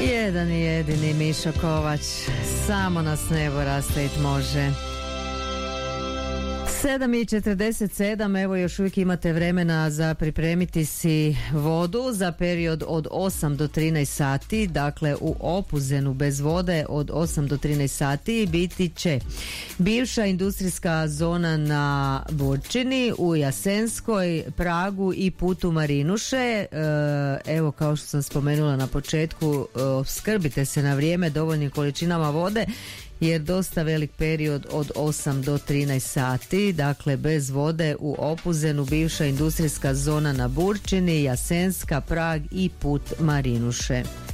Jedan i jedini Mišo Kovač, samo nas nebo rastajit može. 7:47, evo još uvijek imate vremena za pripremiti si vodu za period od 8 do 13 sati, dakle u Opuzenu bez vode od 8 do 13 sati biti će bivša industrijska zona na Burčini, u Jasenskoj, Pragu i putu Marinuše. Evo, kao što sam spomenula na početku, opskrbite se na vrijeme dovoljnim količinama vode, jer dosta velik period od 8 do 13 sati, dakle bez vode u Opuzenu, bivša industrijska zona na Burčini, Jasenska, Prag i put Marinuše.